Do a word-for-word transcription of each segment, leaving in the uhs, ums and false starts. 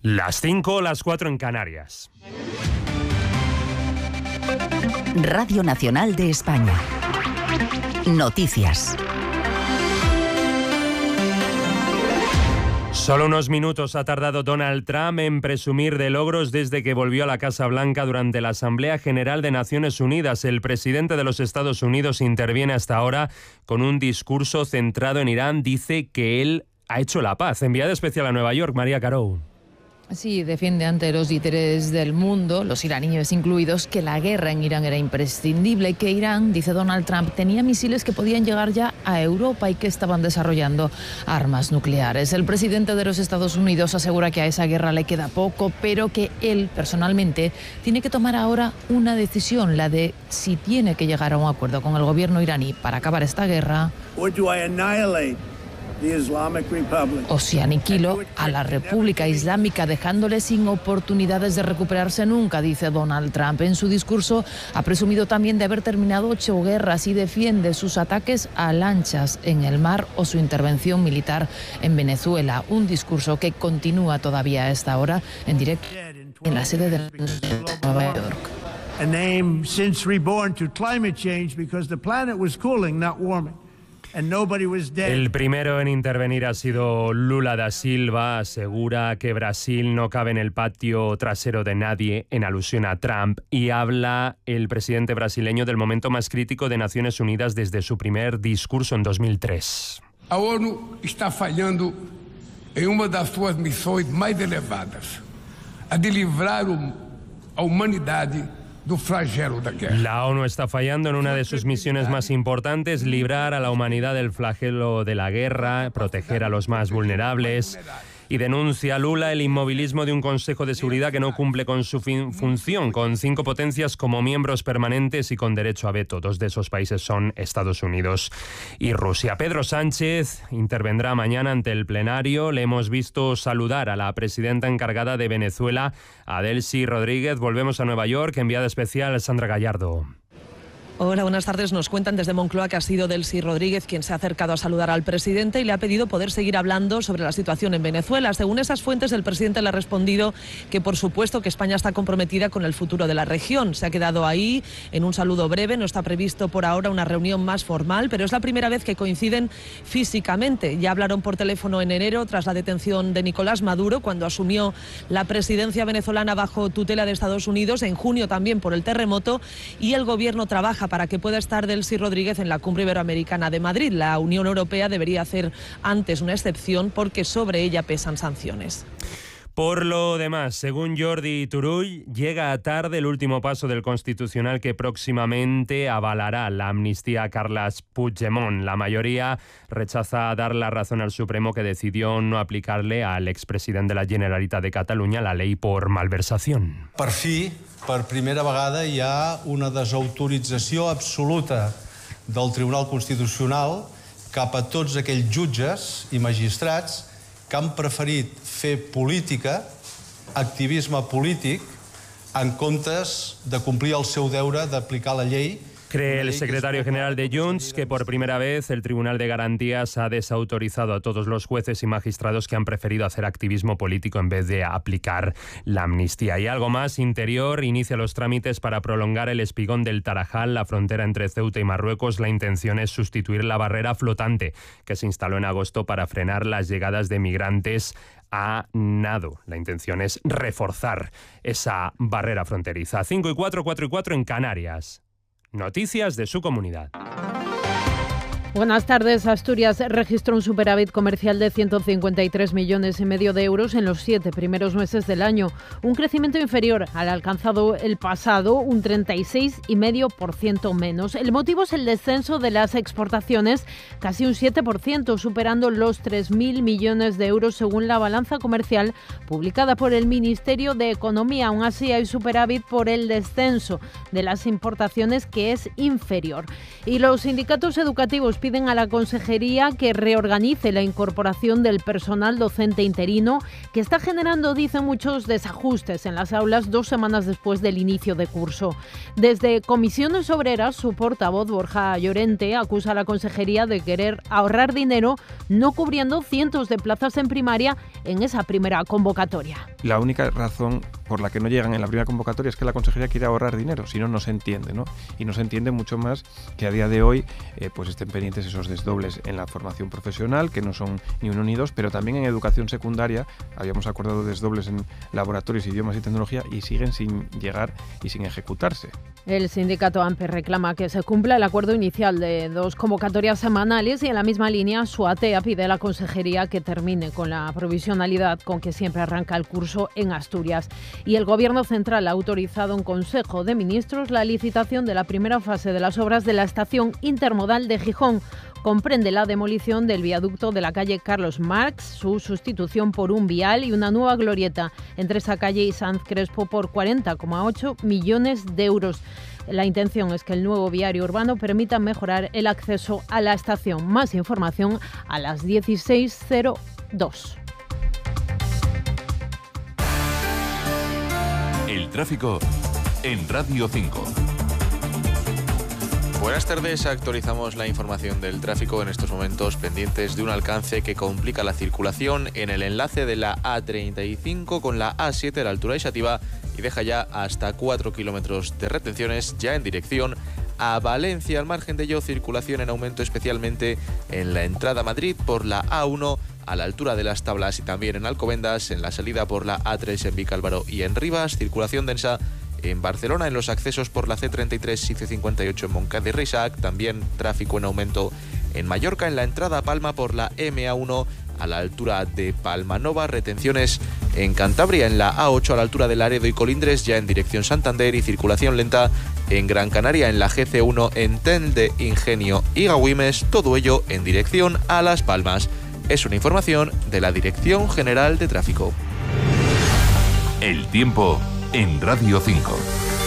Las cinco, las cuatro en Canarias. Radio Nacional de España. Noticias. Solo unos minutos ha tardado Donald Trump en presumir de logros desde que volvió a la Casa Blanca durante la Asamblea General de Naciones Unidas. El presidente de los Estados Unidos interviene hasta ahora con un discurso centrado en Irán. Dice que él ha hecho la paz. Enviada especial a Nueva York, María Carou. Sí, defiende ante los líderes del mundo, los iraníes incluidos, que la guerra en Irán era imprescindible y que Irán, dice Donald Trump, tenía misiles que podían llegar ya a Europa y que estaban desarrollando armas nucleares. El presidente de los Estados Unidos asegura que a esa guerra le queda poco, pero que él, personalmente, tiene que tomar ahora una decisión, la de si tiene que llegar a un acuerdo con el gobierno iraní para acabar esta guerra o si aniquilo a la República Islámica dejándole sin oportunidades de recuperarse nunca, dice Donald Trump. En su discurso ha presumido también de haber terminado ocho guerras y defiende sus ataques a lanchas en el mar o su intervención militar en Venezuela. Un discurso que continúa todavía a esta hora en directo en la sede de Nueva York. A name since reborn to climate change because the planet was cooling, not warming. El primero en intervenir ha sido Lula da Silva. Asegura que Brasil no cabe en el patio trasero de nadie, en alusión a Trump, y habla el presidente brasileño del momento más crítico de Naciones Unidas desde su primer discurso en dos mil tres. A ONU está fallando en una de sus misiones más elevadas, a de livrar a humanidad. La ONU está fallando en una de sus misiones más importantes, librar a la humanidad del flagelo de la guerra, proteger a los más vulnerables. Y denuncia Lula el inmovilismo de un Consejo de Seguridad que no cumple con su función, con cinco potencias como miembros permanentes y con derecho a veto. Dos de esos países son Estados Unidos y Rusia. Pedro Sánchez intervendrá mañana ante el plenario. Le hemos visto saludar a la presidenta encargada de Venezuela, a Delcy Rodríguez. Volvemos a Nueva York, enviada especial Sandra Gallardo. Hola, buenas tardes. Nos cuentan desde Moncloa que ha sido Delcy Rodríguez quien se ha acercado a saludar al presidente y le ha pedido poder seguir hablando sobre la situación en Venezuela. Según esas fuentes, el presidente le ha respondido que por supuesto que España está comprometida con el futuro de la región. Se ha quedado ahí en un saludo breve. No está previsto por ahora una reunión más formal, pero es la primera vez que coinciden físicamente. Ya hablaron por teléfono en enero tras la detención de Nicolás Maduro cuando asumió la presidencia venezolana bajo tutela de Estados Unidos, en junio también por el terremoto, y el gobierno trabaja para que pueda estar Delcy Rodríguez en la Cumbre Iberoamericana de Madrid. La Unión Europea debería hacer antes una excepción porque sobre ella pesan sanciones. Por lo demás, según Jordi Turull, llega tarde el último paso del Constitucional que próximamente avalará la amnistía a Carles Puigdemont. La mayoría rechaza dar la razón al Supremo, que decidió no aplicarle al expresident de la Generalitat de Catalunya la ley por malversación. Per fi, per primera vegada, hi ha una desautorització absoluta del Tribunal Constitucional cap a tots aquells jutges i magistrats que han preferit fer política, activisme polític, en comptes de complir el seu deure d'aplicar la llei. Cree el secretario general de Junts que por primera vez el Tribunal de Garantías ha desautorizado a todos los jueces y magistrados que han preferido hacer activismo político en vez de aplicar la amnistía. Y algo más, Interior inicia los trámites para prolongar el espigón del Tarajal, la frontera entre Ceuta y Marruecos. La intención es sustituir la barrera flotante que se instaló en agosto para frenar las llegadas de migrantes a nado. La intención es reforzar esa barrera fronteriza. cinco y cuatro, cuatro y cuatro en Canarias. Noticias de su comunidad. Buenas tardes. Asturias registró un superávit comercial de ciento cincuenta y tres millones y medio de euros en los siete primeros meses del año, un crecimiento inferior al alcanzado el pasado, un treinta y seis coma cinco por ciento menos. El motivo es el descenso de las exportaciones, casi un siete por ciento, superando los tres mil millones de euros según la balanza comercial publicada por el Ministerio de Economía. Aún así hay superávit por el descenso de las importaciones, que es inferior. Y los sindicatos educativos piden a la Consejería que reorganice la incorporación del personal docente interino, que está generando, dicen muchos, desajustes en las aulas dos semanas después del inicio de curso. Desde Comisiones Obreras, su portavoz, Borja Llorente, acusa a la Consejería de querer ahorrar dinero no cubriendo cientos de plazas en primaria en esa primera convocatoria. La única razón por la que no llegan en la primera convocatoria es que la Consejería quiere ahorrar dinero, si no, no se entiende, ¿no? Y no se entiende mucho más que a día de hoy eh, pues estén pendientes esos desdobles en la formación profesional, que no son ni uno ni dos, pero también en educación secundaria habíamos acordado desdobles en laboratorios, idiomas y tecnología y siguen sin llegar y sin ejecutarse. El sindicato AMPE reclama que se cumpla el acuerdo inicial de dos convocatorias semanales y en la misma línea SUATEA pide a la Consejería que termine con la provisionalidad con que siempre arranca el curso en Asturias. Y el Gobierno Central ha autorizado en Consejo de Ministros la licitación de la primera fase de las obras de la estación intermodal de Gijón. Comprende la demolición del viaducto de la calle Carlos Marx, su sustitución por un vial y una nueva glorieta entre esa calle y Sanz Crespo por cuarenta coma ocho millones de euros. La intención es que el nuevo viario urbano permita mejorar el acceso a la estación. Más información a las dieciséis cero dos. El tráfico en Radio cinco. Buenas tardes, actualizamos la información del tráfico en estos momentos pendientes de un alcance que complica la circulación en el enlace de la A treinta y cinco con la A siete a la altura de Xàtiva y deja ya hasta cuatro kilómetros de retenciones ya en dirección a Valencia. Al margen de ello, circulación en aumento especialmente en la entrada a Madrid por la A uno a la altura de Las Tablas y también en Alcobendas, en la salida por la A tres en Vicálvaro y en Rivas, circulación densa en Barcelona en los accesos por la C treinta y tres y C cincuenta y ocho en Montcada y Reixac, también tráfico en aumento en Mallorca en la entrada a Palma por la M A uno a la altura de Palmanova, retenciones en Cantabria en la A ocho a la altura de Laredo y Colindres ya en dirección Santander y circulación lenta en Gran Canaria en la G C uno en Telde, Ingenio y Gauimes, todo ello en dirección a Las Palmas. Es una información de la Dirección General de Tráfico. El tiempo en Radio cinco.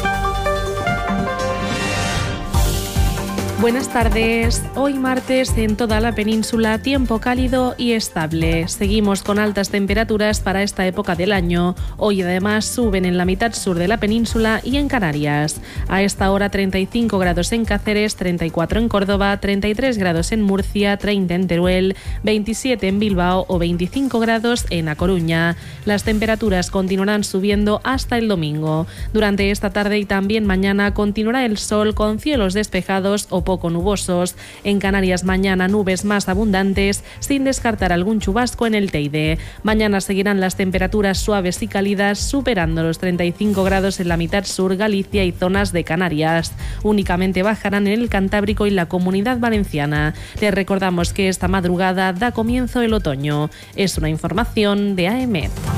Buenas tardes. Hoy martes en toda la península tiempo cálido y estable. Seguimos con altas temperaturas para esta época del año. Hoy además suben en la mitad sur de la península y en Canarias. A esta hora treinta y cinco grados en Cáceres, treinta y cuatro en Córdoba, treinta y tres grados en Murcia, treinta en Teruel, veintisiete en Bilbao o veinticinco grados en A Coruña. Las temperaturas continuarán subiendo hasta el domingo. Durante esta tarde y también mañana continuará el sol con cielos despejados o poco nubosos. En Canarias mañana nubes más abundantes, sin descartar algún chubasco en el Teide. Mañana seguirán las temperaturas suaves y cálidas, superando los treinta y cinco grados en la mitad sur, Galicia y zonas de Canarias. Únicamente bajarán en el Cantábrico y la Comunidad Valenciana. Les recordamos que esta madrugada da comienzo el otoño. Es una información de A E M E T.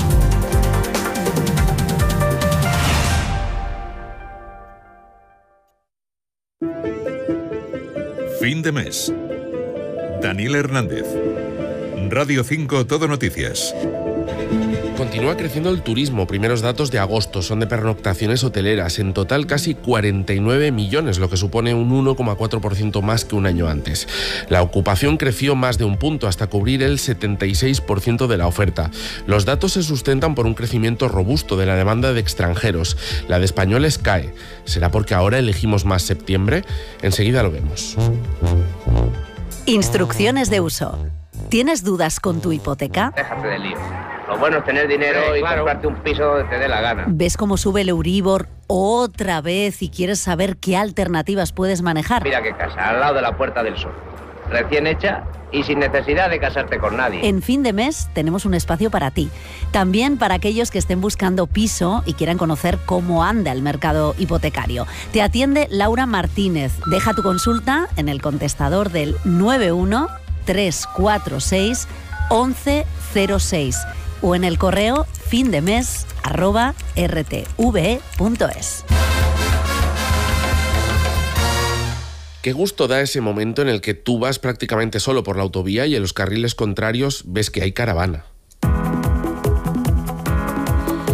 Fin de mes. Daniel Hernández. Radio cinco Todo Noticias. Continúa creciendo el turismo. Primeros datos de agosto son de pernoctaciones hoteleras. En total casi cuarenta y nueve millones, lo que supone un uno coma cuatro por ciento más que un año antes. La ocupación creció más de un punto hasta cubrir el setenta y seis por ciento de la oferta. Los datos se sustentan por un crecimiento robusto de la demanda de extranjeros. La de españoles cae. ¿Será porque ahora elegimos más septiembre? Enseguida lo vemos. Instrucciones de uso. ¿Tienes dudas con tu hipoteca? Déjate de lío. Lo bueno es tener dinero sí, y claro. comprarte un piso donde te dé la gana. ¿Ves cómo sube el Euribor otra vez y quieres saber qué alternativas puedes manejar? Mira qué casa, al lado de la Puerta del Sol. Recién hecha y sin necesidad de casarte con nadie. En Fin de Mes tenemos un espacio para ti. También para aquellos que estén buscando piso y quieran conocer cómo anda el mercado hipotecario. Te atiende Laura Martínez. Deja tu consulta en el contestador del nueve uno tres cuatro seis once cero seis o en el correo findemes arroba r t v e punto es. Qué gusto da ese momento en el que tú vas prácticamente solo por la autovía y en los carriles contrarios ves que hay caravana.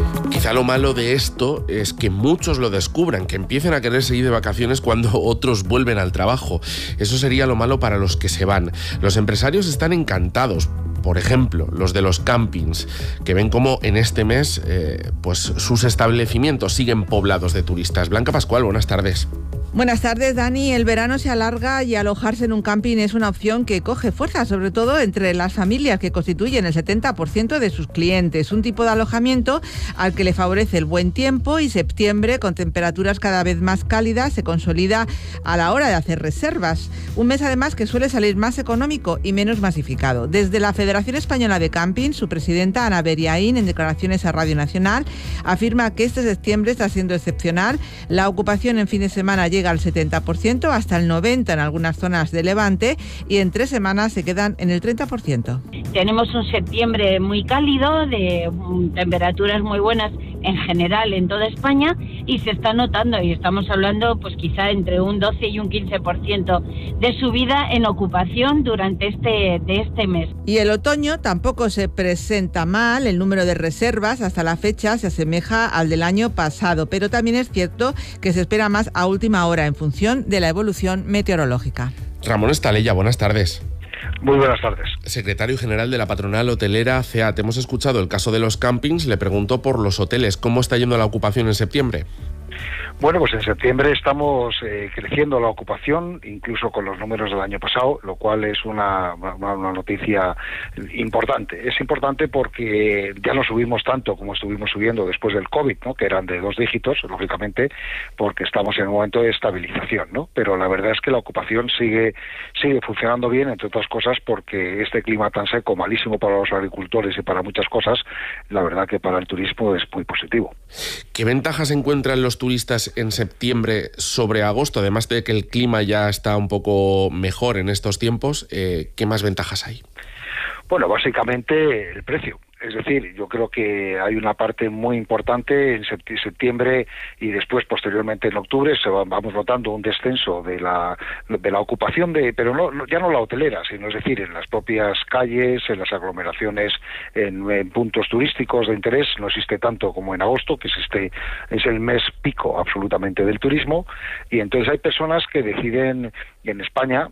Quizá lo malo de esto es que muchos lo descubran, que empiecen a quererse ir de vacaciones cuando otros vuelven al trabajo. Eso sería lo malo para los que se van. Los empresarios están encantados. Por ejemplo, los de los campings, que ven cómo en este mes eh, pues sus establecimientos siguen poblados de turistas. Blanca Pascual, buenas tardes. Buenas tardes, Dani. El verano se alarga y alojarse en un camping es una opción que coge fuerza, sobre todo entre las familias que constituyen el setenta por ciento de sus clientes. Un tipo de alojamiento al que le favorece el buen tiempo y septiembre, con temperaturas cada vez más cálidas, se consolida a la hora de hacer reservas. Un mes además que suele salir más económico y menos masificado. Desde la Federación Española de Camping, su presidenta Ana Beriaín, en declaraciones a Radio Nacional, afirma que este septiembre está siendo excepcional. La ocupación en fin de semana llega al setenta por ciento, hasta el noventa por ciento en algunas zonas de Levante, y en tres semanas se quedan en el treinta por ciento. Tenemos un septiembre muy cálido, de um, temperaturas muy buenas en general en toda España, y se está notando, y estamos hablando pues quizá entre un doce y un quince por ciento de subida en ocupación durante este, de este mes. Y el otoño tampoco se presenta mal. El número de reservas hasta la fecha se asemeja al del año pasado, pero también es cierto que se espera más a última hora en función de la evolución meteorológica. Ramón Estalella, buenas tardes. Muy buenas tardes. Secretario general de la patronal hotelera C E A T. Hemos escuchado el caso de los campings, le pregunto por los hoteles. ¿Cómo está yendo la ocupación en septiembre? Bueno, pues en septiembre estamos eh, creciendo la ocupación, incluso con los números del año pasado, lo cual es una, una, una noticia importante. Es importante porque ya no subimos tanto como estuvimos subiendo después del COVID, ¿no?, que eran de dos dígitos, lógicamente, porque estamos en un momento de estabilización, ¿no? Pero la verdad es que la ocupación sigue sigue funcionando bien, entre otras cosas porque este clima tan seco, malísimo para los agricultores y para muchas cosas, la verdad que para el turismo es muy positivo. ¿Qué ventajas encuentran los turistas en septiembre sobre agosto? Además de que el clima ya está un poco mejor en estos tiempos, eh, ¿qué más ventajas hay? Bueno, básicamente el precio. Es decir, yo creo que hay una parte muy importante en septiembre y después, posteriormente en octubre, se va, vamos notando un descenso de la de la ocupación, de pero no, no ya no la hotelera, sino es decir, en las propias calles, en las aglomeraciones, en, en puntos turísticos de interés. No existe tanto como en agosto, que existe, es el mes pico absolutamente del turismo, y entonces hay personas que deciden en España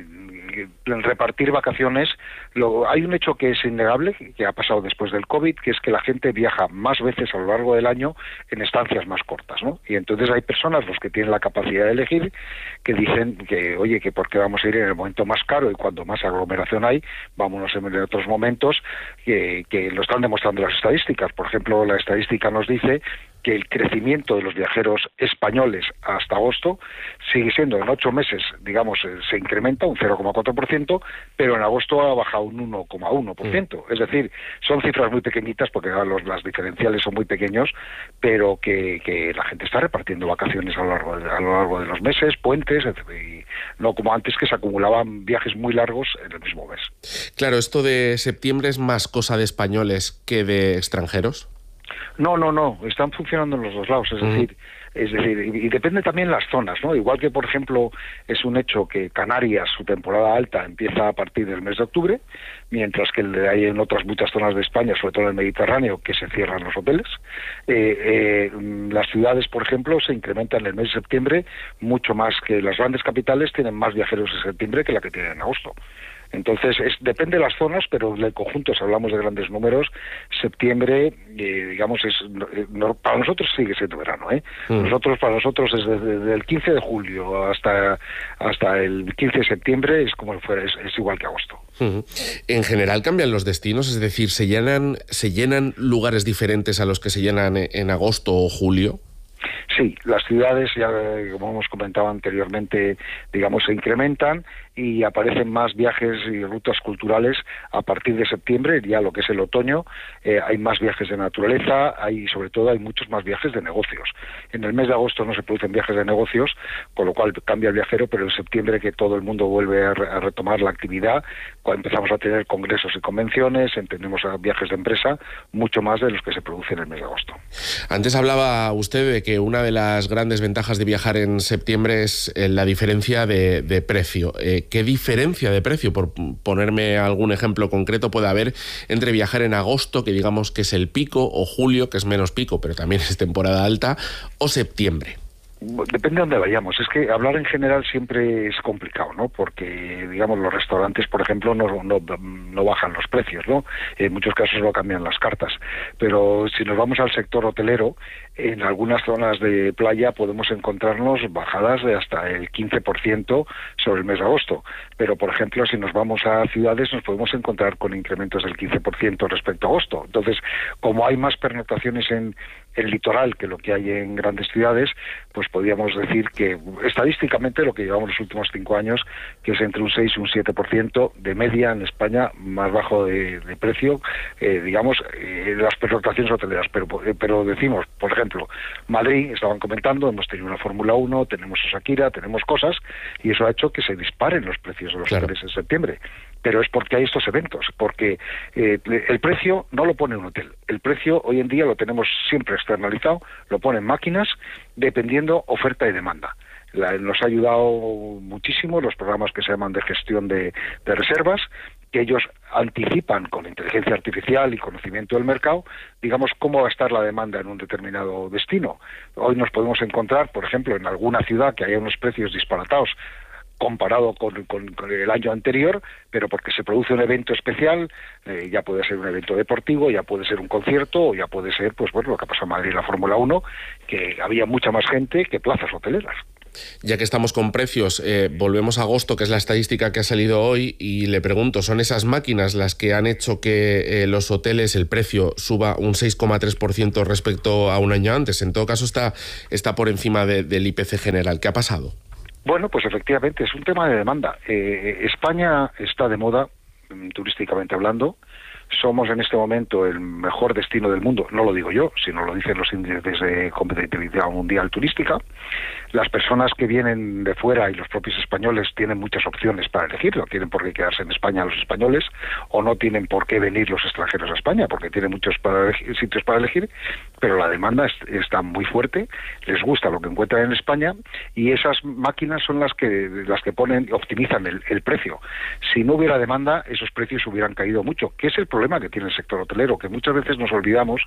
repartir vacaciones. Lo, hay un hecho que es innegable, que ha pasado después del COVID, que es que la gente viaja más veces a lo largo del año en estancias más cortas, ¿no? Y entonces hay personas, los que tienen la capacidad de elegir, que dicen que, oye, que por qué vamos a ir en el momento más caro y cuando más aglomeración hay, vámonos en otros momentos, que, que lo están demostrando las estadísticas. Por ejemplo, la estadística nos dice que el crecimiento de los viajeros españoles hasta agosto sigue siendo, en ocho meses, digamos, se incrementa un cero coma cuatro por ciento, pero en agosto ha bajado un uno coma uno por ciento. Mm. Es decir, son cifras muy pequeñitas porque los, las diferenciales son muy pequeños, pero que, que la gente está repartiendo vacaciones a lo largo de, a lo largo de los meses, puentes, y no como antes, que se acumulaban viajes muy largos en el mismo mes. Claro, esto de septiembre es más cosa de españoles que de extranjeros. No, no, no, están funcionando en los dos lados, es uh-huh. decir, es decir, y, y depende también las zonas, ¿no? Igual que, por ejemplo, es un hecho que Canarias, su temporada alta empieza a partir del mes de octubre, mientras que hay en otras muchas zonas de España, sobre todo en el Mediterráneo, que se cierran los hoteles. Eh, eh, las ciudades, por ejemplo, se incrementan en el mes de septiembre mucho más que las grandes capitales, tienen más viajeros en septiembre que la que tienen en agosto. Entonces, es, depende de las zonas, pero en el conjunto, si hablamos de grandes números, septiembre, eh, digamos, es no, para nosotros sigue siendo verano, ¿eh? Mm. Nosotros, para nosotros, es desde, desde el quince de julio hasta hasta el quince de septiembre, es como fuera, es, es igual que agosto. Uh-huh. En general cambian los destinos, es decir, ¿se llenan, se llenan lugares diferentes a los que se llenan en agosto o julio? Sí, las ciudades, ya como hemos comentado anteriormente, digamos, se incrementan y aparecen más viajes y rutas culturales a partir de septiembre, ya lo que es el otoño. Eh, hay más viajes de naturaleza, hay sobre todo hay muchos más viajes de negocios. En el mes de agosto no se producen viajes de negocios, con lo cual cambia el viajero, pero en septiembre, que todo el mundo vuelve a, re, a retomar la actividad, cuando empezamos a tener congresos y convenciones, entendemos a viajes de empresa, mucho más de los que se producen en el mes de agosto. Antes hablaba usted de que una de de las grandes ventajas de viajar en septiembre es eh, la diferencia de, de precio. Eh, ¿Qué diferencia de precio, por ponerme algún ejemplo concreto, puede haber entre viajar en agosto, que digamos que es el pico, o julio, que es menos pico, pero también es temporada alta, o septiembre? Depende de dónde vayamos. Es que hablar en general siempre es complicado, ¿no? Porque, digamos, los restaurantes, por ejemplo, no, no, no bajan los precios, ¿no? En muchos casos no cambian las cartas. Pero si nos vamos al sector hotelero, en algunas zonas de playa podemos encontrarnos bajadas de hasta el quince por ciento sobre el mes de agosto. Pero, por ejemplo, si nos vamos a ciudades, nos podemos encontrar con incrementos del quince por ciento respecto a agosto. Entonces, como hay más pernoctaciones en el litoral que lo que hay en grandes ciudades, pues podríamos decir que estadísticamente lo que llevamos los últimos cinco años, que es entre un seis y un siete por ciento de media en España, más bajo de, de precio, eh, digamos, eh, las pernoctaciones hoteleras. Pero, pero decimos, por ejemplo, Madrid, estaban comentando, hemos tenido una Fórmula uno, tenemos a Shakira, tenemos cosas, y eso ha hecho que se disparen los precios de los Claro. hoteles en septiembre. Pero es porque hay estos eventos, porque eh, el precio no lo pone un hotel. El precio hoy en día lo tenemos siempre externalizado, lo ponen máquinas, dependiendo oferta y demanda. La, nos ha ayudado muchísimo los programas que se llaman de gestión de, de reservas, que ellos anticipan con inteligencia artificial y conocimiento del mercado, digamos, cómo va a estar la demanda en un determinado destino. Hoy nos podemos encontrar, por ejemplo, en alguna ciudad que haya unos precios disparatados comparado con, con, con el año anterior, pero porque se produce un evento especial, eh, ya puede ser un evento deportivo, ya puede ser un concierto, o ya puede ser, pues bueno, lo que pasó en Madrid, la Fórmula uno, que había mucha más gente que plazas hoteleras. Ya que estamos con precios, eh, volvemos a agosto, que es la estadística que ha salido hoy, y le pregunto, ¿son esas máquinas las que han hecho que eh, los hoteles, el precio suba un seis coma tres por ciento respecto a un año antes? En todo caso, está, está por encima de, del I P C general. ¿Qué ha pasado? Bueno, pues efectivamente, es un tema de demanda. Eh, España está de moda, turísticamente hablando. Somos en este momento el mejor destino del mundo, no lo digo yo, sino lo dicen los índices de competitividad mundial turística. Las personas que vienen de fuera y los propios españoles tienen muchas opciones para elegir, no tienen por qué quedarse en España los españoles, o no tienen por qué venir los extranjeros a España, porque tienen muchos para elegir, sitios para elegir, pero la demanda es, está muy fuerte, les gusta lo que encuentran en España, y esas máquinas son las que las que ponen, optimizan el, el precio. Si no hubiera demanda, esos precios hubieran caído mucho, que es el problema que tiene el sector hotelero, que muchas veces nos olvidamos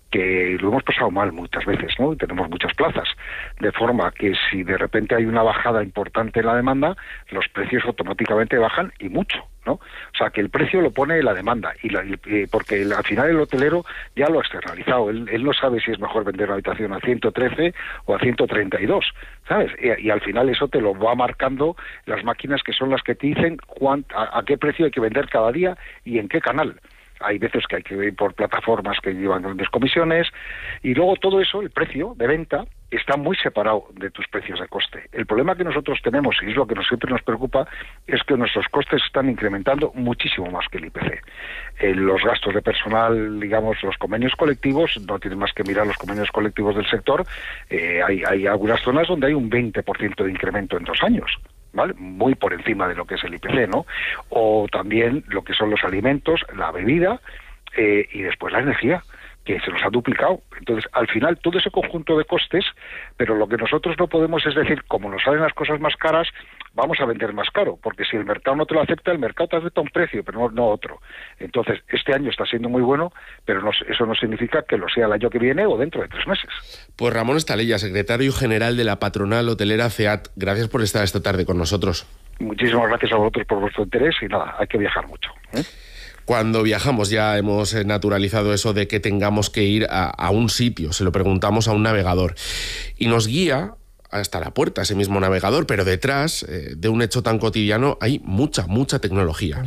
que lo hemos pasado mal muchas veces, ¿no? Y tenemos muchas plazas, de forma que si de repente hay una bajada importante en la demanda, los precios automáticamente bajan, y mucho, ¿no? O sea, que el precio lo pone la demanda, y, la, y porque el, al final el hotelero ya lo ha externalizado, él, él no sabe si es mejor vender una habitación a ciento trece o a ciento treinta y dos, ¿sabes? Y, y al final eso te lo va marcando las máquinas, que son las que te dicen cuán, a, a qué precio hay que vender cada día y en qué canal. Hay veces que hay que ir por plataformas que llevan grandes comisiones, y luego todo eso, el precio de venta, está muy separado de tus precios de coste. El problema que nosotros tenemos, y es lo que nos, siempre nos preocupa, es que nuestros costes están incrementando muchísimo más que el I P C. Eh, los gastos de personal, digamos, los convenios colectivos, no tienen más que mirar los convenios colectivos del sector, eh, hay, hay algunas zonas donde hay un veinte por ciento de incremento en dos años. ¿Vale? Muy por encima de lo que es el I P C, ¿no? O también lo que son los alimentos, la bebida, eh, y después la energía, que se nos ha duplicado. Entonces, al final, todo ese conjunto de costes, pero lo que nosotros no podemos es decir, como nos salen las cosas más caras, vamos a vender más caro, porque si el mercado no te lo acepta, el mercado te acepta un precio, pero no, no otro. Entonces, este año está siendo muy bueno, pero no, eso no significa que lo sea el año que viene o dentro de tres meses. Pues Ramón Estalella, secretario general de la patronal hotelera CEAT, gracias por estar esta tarde con nosotros. Muchísimas gracias a vosotros por vuestro interés, y nada, hay que viajar mucho, ¿eh? Cuando viajamos ya hemos naturalizado eso de que tengamos que ir a, a un sitio, se lo preguntamos a un navegador y nos guía hasta la puerta ese mismo navegador, pero detrás eh, de un hecho tan cotidiano hay mucha, mucha tecnología.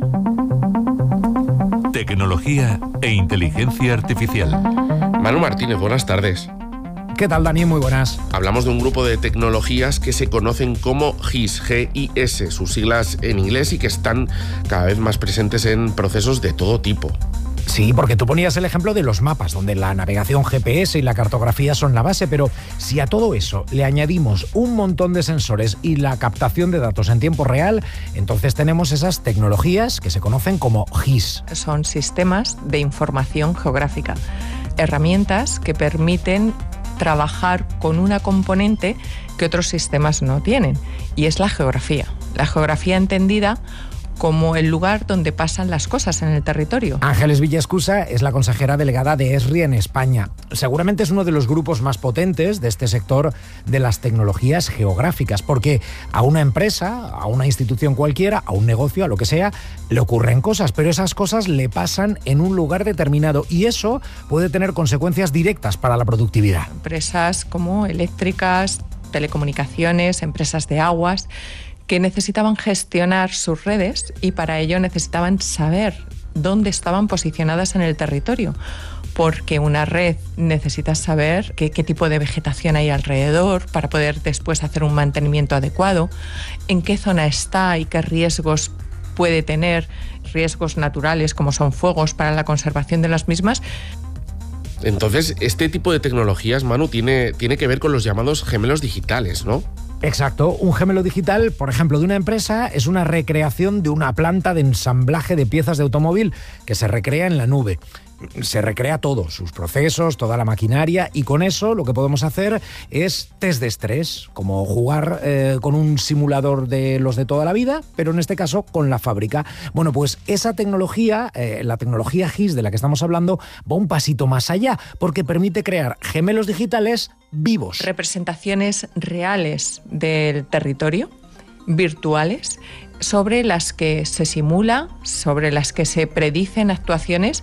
Tecnología e inteligencia artificial. Manu Martínez, buenas tardes. ¿Qué tal, Dani? Muy buenas. Hablamos de un grupo de tecnologías que se conocen como GIS, G I S, sus siglas en inglés, y que están cada vez más presentes en procesos de todo tipo. Sí, porque tú ponías el ejemplo de los mapas, donde la navegación G P S y la cartografía son la base, pero si a todo eso le añadimos un montón de sensores y la captación de datos en tiempo real, entonces tenemos esas tecnologías que se conocen como GIS. Son sistemas de información geográfica, herramientas que permiten trabajar con una componente que otros sistemas no tienen, y es la geografía. La geografía entendida como el lugar donde pasan las cosas en el territorio. Ángeles Villaescusa es la consejera delegada de ESRI en España. Seguramente es uno de los grupos más potentes de este sector de las tecnologías geográficas, porque a una empresa, a una institución cualquiera, a un negocio, a lo que sea, le ocurren cosas, pero esas cosas le pasan en un lugar determinado y eso puede tener consecuencias directas para la productividad. Empresas como eléctricas, telecomunicaciones, empresas de aguas, que necesitaban gestionar sus redes y para ello necesitaban saber dónde estaban posicionadas en el territorio, porque una red necesita saber qué, qué tipo de vegetación hay alrededor para poder después hacer un mantenimiento adecuado, en qué zona está y qué riesgos puede tener, riesgos naturales como son fuegos para la conservación de las mismas. Entonces, este tipo de tecnologías, Manu, tiene, tiene que ver con los llamados gemelos digitales, ¿no? Exacto. Un gemelo digital, por ejemplo, de una empresa, es una recreación de una planta de ensamblaje de piezas de automóvil que se recrea en la nube. Se recrea todo, sus procesos, toda la maquinaria, y con eso lo que podemos hacer es test de estrés, como jugar eh, con un simulador de los de toda la vida, pero en este caso con la fábrica. Bueno, pues esa tecnología, eh, la tecnología G I S de la que estamos hablando, va un pasito más allá, porque permite crear gemelos digitales vivos. Representaciones reales del territorio, virtuales, sobre las que se simula, sobre las que se predicen actuaciones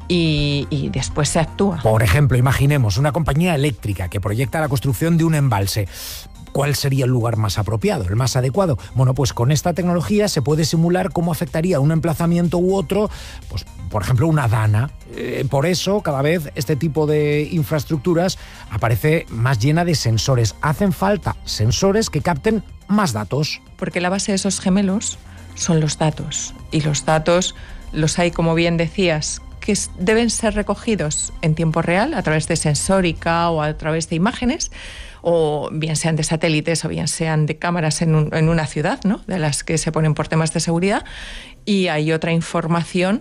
Y, y después se actúa. Por ejemplo, imaginemos una compañía eléctrica que proyecta la construcción de un embalse. ¿Cuál sería el lugar más apropiado, el más adecuado? Bueno, pues con esta tecnología se puede simular cómo afectaría un emplazamiento u otro, pues por ejemplo una dana. Eh, por eso cada vez este tipo de infraestructuras aparece más llena de sensores. Hacen falta sensores que capten más datos. Porque la base de esos gemelos son los datos. Y los datos los hay, como bien decías, que deben ser recogidos en tiempo real a través de sensórica o a través de imágenes, o bien sean de satélites o bien sean de cámaras en, un, en una ciudad, ¿no?, de las que se ponen por temas de seguridad. Y hay otra información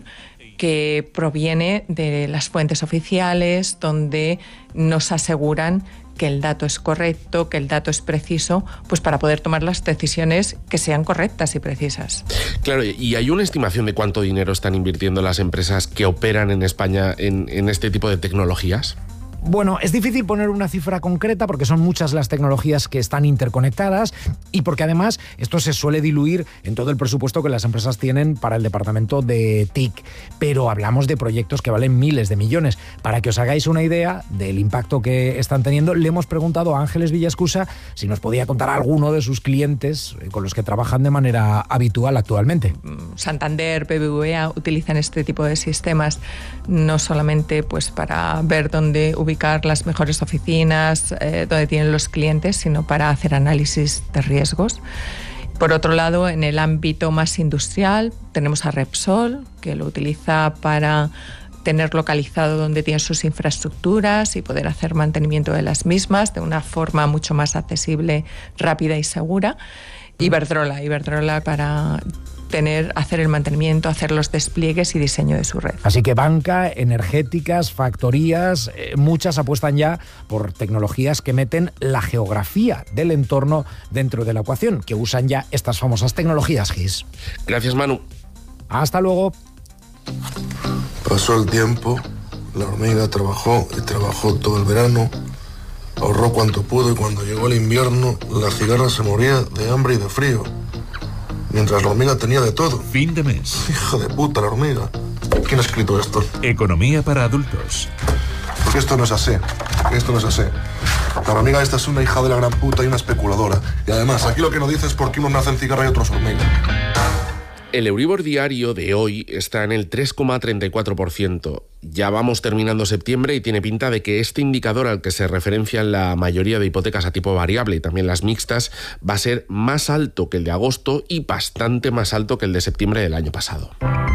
que proviene de las fuentes oficiales, donde nos aseguran que el dato es correcto, que el dato es preciso, pues para poder tomar las decisiones que sean correctas y precisas. Claro, ¿y hay una estimación de cuánto dinero están invirtiendo las empresas que operan en España en, en este tipo de tecnologías? Bueno, es difícil poner una cifra concreta porque son muchas las tecnologías que están interconectadas y porque además esto se suele diluir en todo el presupuesto que las empresas tienen para el departamento de T I C. Pero hablamos de proyectos que valen miles de millones. Para que os hagáis una idea del impacto que están teniendo, le hemos preguntado a Ángeles Villaescusa si nos podía contar alguno de sus clientes con los que trabajan de manera habitual actualmente. Santander, B B V A utilizan este tipo de sistemas no solamente pues para ver dónde ubicar las mejores oficinas, eh, donde tienen los clientes, sino para hacer análisis de riesgos. Por otro lado, en el ámbito más industrial, tenemos a Repsol, que lo utiliza para tener localizado dónde tienen sus infraestructuras y poder hacer mantenimiento de las mismas de una forma mucho más accesible, rápida y segura. Iberdrola, Iberdrola para tener, hacer el mantenimiento, hacer los despliegues y diseño de su red. Así que banca, energéticas, factorías, eh, muchas apuestan ya por tecnologías que meten la geografía del entorno dentro de la ecuación, que usan ya estas famosas tecnologías G I S. Gracias, Manu. Hasta luego. Pasó el tiempo, la hormiga trabajó y trabajó todo el verano, ahorró cuanto pudo y cuando llegó el invierno, la cigarra se moría de hambre y de frío. Mientras la hormiga tenía de todo. Fin de mes. Hija de puta, la hormiga. ¿Quién ha escrito esto? Economía para adultos. Porque esto no es así. Esto no es así. La hormiga esta es una hija de la gran puta y una especuladora. Y además, aquí lo que no dice es por qué unos nacen cigarra y otros hormiga. El Euribor diario de hoy está en el tres coma treinta y cuatro por ciento. Ya vamos terminando septiembre y tiene pinta de que este indicador al que se referencian la mayoría de hipotecas a tipo variable y también las mixtas va a ser más alto que el de agosto y bastante más alto que el de septiembre del año pasado.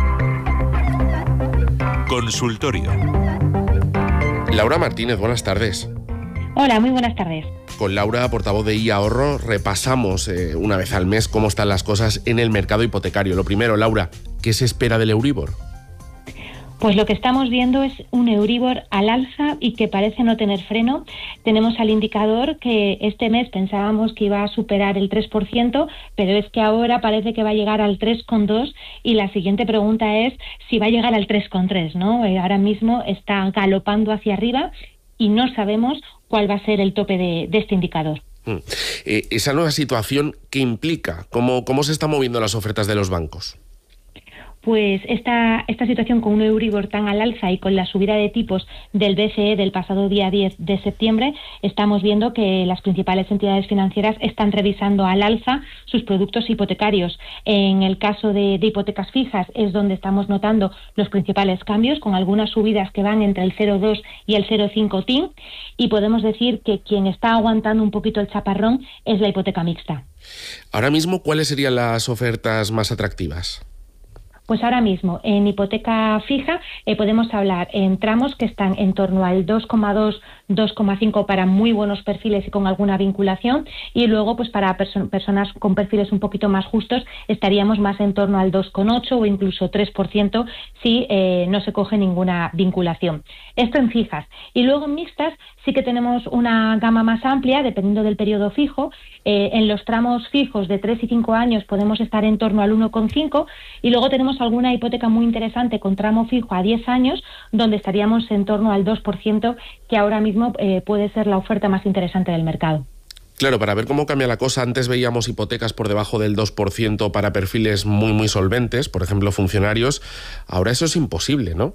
Consultorio. Laura Martínez, buenas tardes. Hola, muy buenas tardes. Con Laura, portavoz de iAhorro, repasamos eh, una vez al mes cómo están las cosas en el mercado hipotecario. Lo primero, Laura, ¿qué se espera del Euribor? Pues lo que estamos viendo es un Euribor al alza y que parece no tener freno. Tenemos al indicador que este mes pensábamos que iba a superar el tres por ciento, pero es que ahora parece que va a llegar al tres coma dos y la siguiente pregunta es si va a llegar al tres coma tres, ¿no? Eh, ahora mismo está galopando hacia arriba y no sabemos cuál va a ser el tope de, de este indicador. Mm. Eh, esa nueva situación, ¿qué implica? ¿Cómo, cómo se están moviendo las ofertas de los bancos? Pues esta, esta situación con un Euribor tan al alza y con la subida de tipos del B C E del pasado día diez de septiembre, estamos viendo que las principales entidades financieras están revisando al alza sus productos hipotecarios. En el caso de, de hipotecas fijas es donde estamos notando los principales cambios, con algunas subidas que van entre el cero coma dos y el cero coma cinco T I N, y podemos decir que quien está aguantando un poquito el chaparrón es la hipoteca mixta. Ahora mismo, ¿cuáles serían las ofertas más atractivas? Pues ahora mismo, en hipoteca fija, eh, podemos hablar en tramos que están en torno al dos coma dos, dos coma cinco para muy buenos perfiles y con alguna vinculación, y luego pues para perso- personas con perfiles un poquito más justos estaríamos más en torno al dos coma ocho o incluso tres por ciento si eh, no se coge ninguna vinculación. Esto en fijas. Y luego en mixtas sí que tenemos una gama más amplia, dependiendo del periodo fijo. Eh, en los tramos fijos de tres y cinco años podemos estar en torno al uno coma cinco, y luego tenemos alguna hipoteca muy interesante con tramo fijo a diez años, donde estaríamos en torno al dos por ciento, que ahora mismo eh, puede ser la oferta más interesante del mercado. Claro, para ver cómo cambia la cosa, antes veíamos hipotecas por debajo del dos por ciento para perfiles muy, muy solventes, por ejemplo, funcionarios. Ahora eso es imposible, ¿no?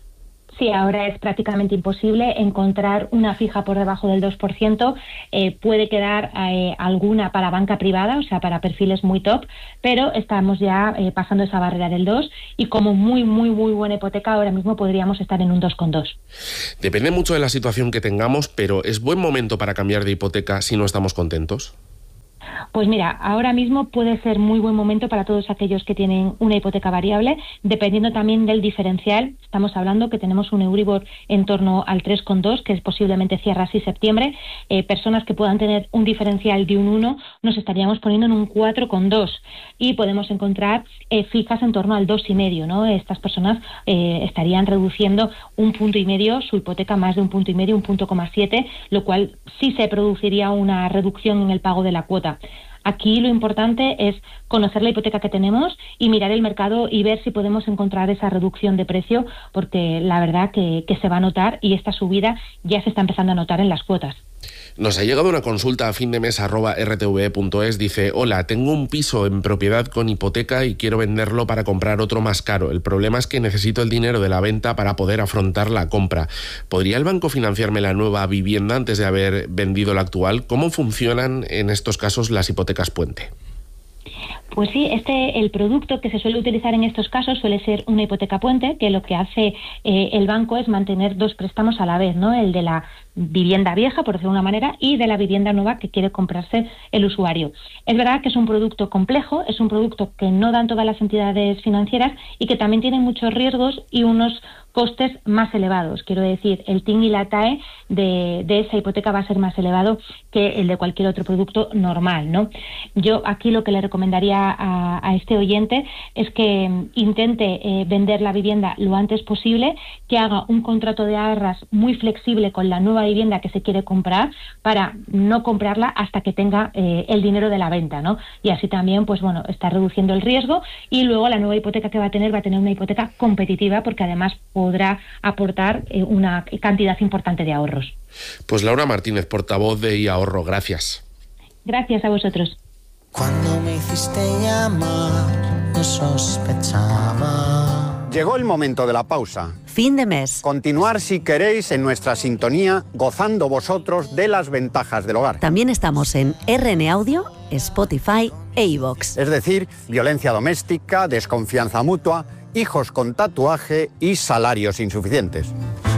Sí, ahora es prácticamente imposible encontrar una fija por debajo del dos por ciento. Eh, puede quedar eh, alguna para banca privada, o sea, para perfiles muy top, pero estamos ya eh, pasando esa barrera del dos, y como muy, muy, muy buena hipoteca ahora mismo podríamos estar en un dos coma dos. Depende mucho de la situación que tengamos, pero ¿es buen momento para cambiar de hipoteca si no estamos contentos? Pues mira, ahora mismo puede ser muy buen momento para todos aquellos que tienen una hipoteca variable, dependiendo también del diferencial. Estamos hablando que tenemos un Euribor en torno al tres coma dos, que es posiblemente cierra así septiembre. Eh, personas que puedan tener un diferencial de un uno, nos estaríamos poniendo en un cuatro coma dos, y podemos encontrar eh, fijas en torno al dos coma cinco, ¿no? Estas personas eh, estarían reduciendo un punto y medio su hipoteca, más de un punto y medio, un punto coma siete, lo cual sí se produciría una reducción en el pago de la cuota. Aquí lo importante es conocer la hipoteca que tenemos y mirar el mercado y ver si podemos encontrar esa reducción de precio, porque la verdad que, que se va a notar, y esta subida ya se está empezando a notar en las cuotas. Nos ha llegado una consulta a fin de mes arroba r t v punto es. Dice: hola, tengo un piso en propiedad con hipoteca y quiero venderlo para comprar otro más caro. El problema es que necesito el dinero de la venta para poder afrontar la compra. ¿Podría el banco financiarme la nueva vivienda antes de haber vendido la actual? ¿Cómo funcionan en estos casos las hipotecas puente? Pues sí, este el producto que se suele utilizar en estos casos suele ser una hipoteca puente, que lo que hace eh, el banco es mantener dos préstamos a la vez, ¿no? El de la vivienda vieja, por decirlo de una manera, y de la vivienda nueva que quiere comprarse el usuario. Es verdad que es un producto complejo, es un producto que no dan todas las entidades financieras y que también tiene muchos riesgos y unos costes más elevados. Quiero decir, el T I N y la T A E de, de esa hipoteca va a ser más elevado que el de cualquier otro producto normal, ¿no? Yo aquí lo que le recomendaría a, a este oyente es que intente eh, vender la vivienda lo antes posible, que haga un contrato de arras muy flexible con la nueva vivienda que se quiere comprar, para no comprarla hasta que tenga eh, el dinero de la venta, ¿no? Y así también, pues bueno, está reduciendo el riesgo, y luego la nueva hipoteca que va a tener va a tener una hipoteca competitiva, porque además podrá aportar eh, una cantidad importante de ahorros. Pues Laura Martínez, portavoz de iAhorro, gracias. Gracias a vosotros. Cuando me hiciste llamar, no sospechaba. Llegó el momento de la pausa. Fin de mes. Continuar, si queréis, en nuestra sintonía, gozando vosotros de las ventajas del hogar. También estamos en R N Audio, Spotify e iVoox. Es decir, violencia doméstica, desconfianza mutua, hijos con tatuaje y salarios insuficientes.